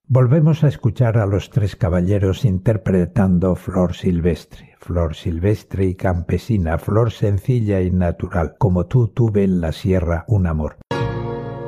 Volvemos a escuchar a Los Tres Caballeros interpretando Flor silvestre y campesina, flor sencilla y natural, como tú tuve en la sierra un amor.